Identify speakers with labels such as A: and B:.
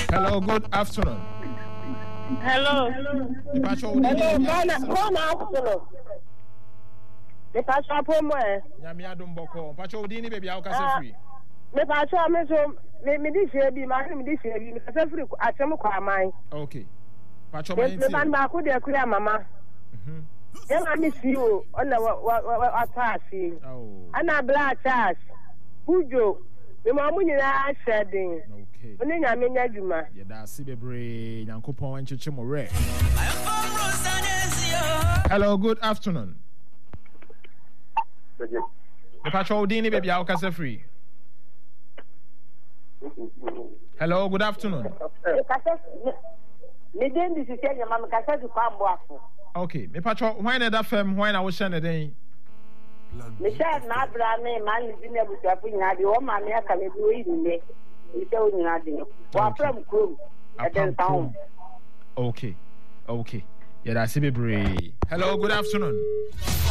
A: Hello, good afternoon.
B: Hello. Me pacho pomo e.
A: Nyame adom boko. Pacho odini baby how kase free.
B: Me pacho me so me di share bi ma me di share bi me kase free asem kwa aman.
A: Okay. Pacho ma
B: Me ban ba ko de kura mama. Dem ami si o ona wa taasi.
A: Oh.
B: Ana black charge. Bujo. Me ma mu nyina shedin.
A: Okay.
B: Oni nyame nya dwuma.
A: Ye da si bebre Nyankopon encheche mo re. Hello, good afternoon. The patrol dini baby how kase free. Hello, good afternoon.
B: Me den di sisi nya mama kase du kwa mboafo.
A: Okay, me patrol why na that fam why na wo share na den.
B: Me share na abra me man di na busuafo nya de o ma me aka me bi o yi ne. Me se o nya de. Wa from krom. E den town.
A: Okay. Yeah, that's bebre. Hello, good afternoon.